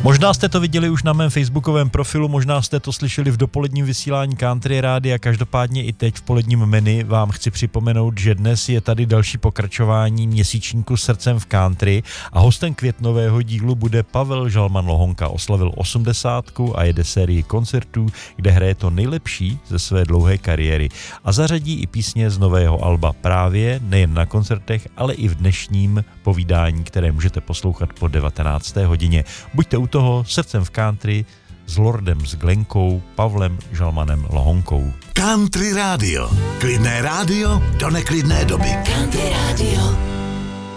Možná jste to viděli už na mém facebookovém profilu, možná jste to slyšeli v dopoledním vysílání Country Rádia, každopádně i teď v poledním menu vám chci připomenout, že dnes je tady další pokračování měsíčníku Srdcem v country a hostem květnového dílu bude Pavel Žalman Lohonka. Oslavil 80 a jede sérii koncertů, kde hraje to nejlepší ze své dlouhé kariéry a zařadí i písně z nového alba právě nejen na koncertech, ale i v dnešním povídání, které můžete poslouchat po 19. hodině. Buďte u toho Srdcem v country s Lordem s Glenkou, Pavlem Žalmanem Lohonkou. Country Radio. Klidné rádio do neklidné doby. Country Radio.